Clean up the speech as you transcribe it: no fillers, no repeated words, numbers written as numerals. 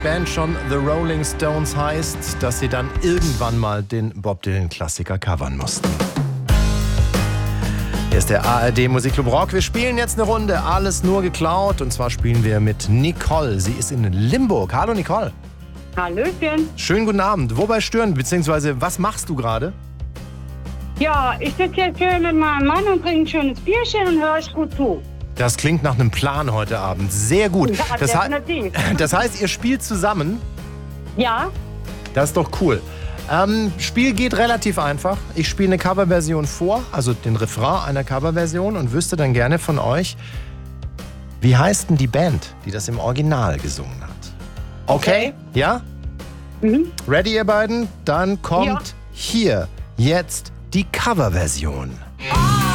Band schon The Rolling Stones heißt, dass sie dann irgendwann mal den Bob Dylan-Klassiker covern mussten. Hier ist der ARD Musikclub Rock. Wir spielen jetzt eine Runde, alles nur geklaut. Und zwar spielen wir mit Nicole. Sie ist in Limburg. Hallo Nicole. Hallöchen. Schönen guten Abend. Wobei stören, beziehungsweise was machst du gerade? Ja, ich sitze jetzt hier mit meinem Mann und trinke ein schönes Bierchen und höre euch gut zu. Das klingt nach einem Plan heute Abend. Sehr gut. Ja, definitiv. Das heißt, ihr spielt zusammen? Ja, Das ist doch cool. Spiel geht relativ einfach. Ich spiele eine Coverversion vor, also den Refrain einer Coverversion und wüsste dann gerne von euch, wie heißt denn die Band, die das im Original gesungen hat? Okay? Ja? Ready, ihr beiden? Dann kommt hier jetzt die Coverversion.